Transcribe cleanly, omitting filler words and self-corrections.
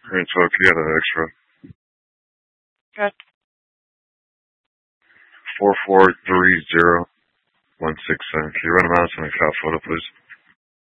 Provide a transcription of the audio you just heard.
Alright, so can you get an extra? Good. 4430167. Can you run a mouse and a cat photo, please?